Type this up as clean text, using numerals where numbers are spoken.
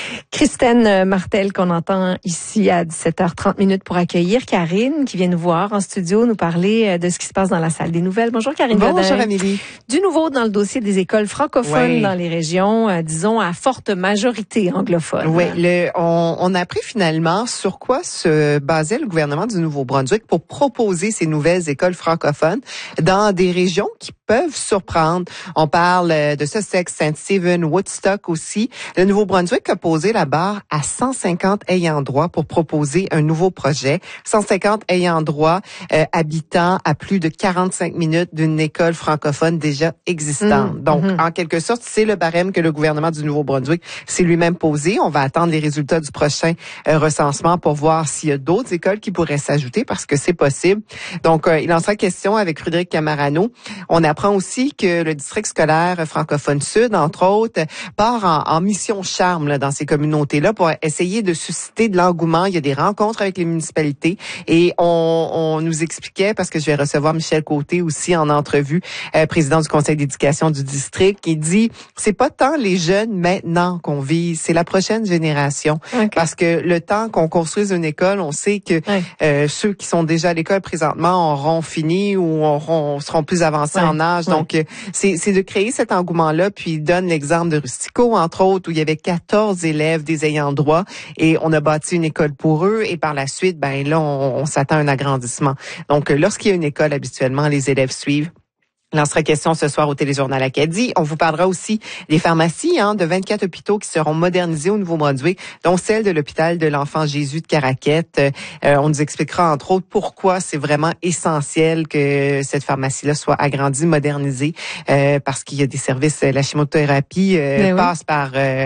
Christine Martel qu'on entend ici à 17h30 pour accueillir Karine qui vient nous voir en studio, nous parler de ce qui se passe dans la salle des nouvelles. Bonjour Karine Godin. Bonjour Amélie. Du nouveau dans le dossier des écoles francophones dans les régions, disons à forte majorité anglophone. Oui, on a appris finalement sur quoi se basait le gouvernement du Nouveau-Brunswick pour proposer ces nouvelles écoles francophones dans des régions qui peuvent surprendre. On parle de Sussex, Saint-Stephen, Woodstock aussi. Le Nouveau-Brunswick a posé la barre à 150 ayants droit pour proposer un nouveau projet. 150 ayants droit habitant à plus de 45 minutes d'une école francophone déjà existante. Donc, en quelque sorte, c'est le barème que le gouvernement du Nouveau-Brunswick s'est lui-même posé. On va attendre les résultats du prochain recensement pour voir s'il y a d'autres écoles qui pourraient s'ajouter parce que c'est possible. Donc, il en sera question avec Frédéric Camarano. On apprend aussi que le district scolaire francophone sud, entre autres, part en mission charme là, dans ces communautés-là pour essayer de susciter de l'engouement. Il y a des rencontres avec les municipalités et on nous expliquait, parce que je vais recevoir Michel Côté aussi en entrevue, président du conseil d'éducation du district, qui dit c'est pas tant les jeunes maintenant qu'on vise, c'est la prochaine génération. Okay. Parce que le temps qu'on construise une école, on sait que ceux qui sont déjà à l'école présentement auront fini ou seront plus avancés en âge. Donc, c'est de créer cet engouement-là. Puis, il donne l'exemple de Rustico, entre autres, où il y avait 14 élèves des ayants droit et on a bâti une école pour eux. Et par la suite, ben là, on s'attend à un agrandissement. Donc, lorsqu'il y a une école, habituellement, les élèves suivent. Il en sera question ce soir au Téléjournal Acadie. On vous parlera aussi des pharmacies de 24 hôpitaux qui seront modernisés au Nouveau-Brunswick, dont celle de l'hôpital de l'Enfant Jésus de Caraquette. On nous expliquera entre autres pourquoi c'est vraiment essentiel que cette pharmacie-là soit agrandie, modernisée, parce qu'il y a des services, la chimiothérapie passe par